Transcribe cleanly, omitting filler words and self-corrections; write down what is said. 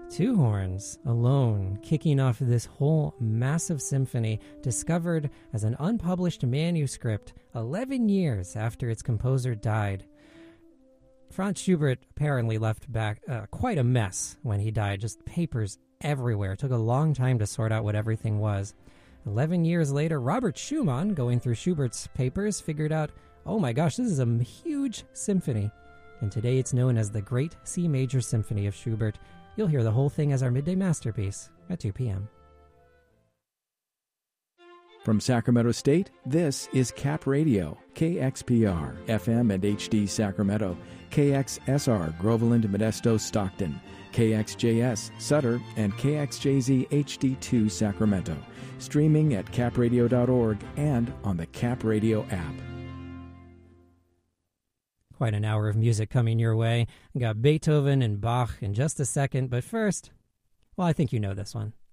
Two horns alone, kicking off this whole massive symphony discovered as an unpublished manuscript 11 years after its composer died. Franz Schubert apparently left back quite a mess when he died, just papers everywhere. It took a long time to sort out what everything was. 11 years later, Robert Schumann, going through Schubert's papers, figured out, oh my gosh, this is a huge symphony. And today it's known as the Great C Major Symphony of Schubert. You'll hear the whole thing as our midday masterpiece at 2 p.m. From Sacramento State, this is Cap Radio, KXPR, FM and HD Sacramento, KXSR, Groveland, Modesto, Stockton, KXJS, Sutter, and KXJZ HD2 Sacramento. Streaming at capradio.org and on the Cap Radio app. Quite an hour of music coming your way. We got Beethoven and Bach in just a second, but first, well, I think you know this one.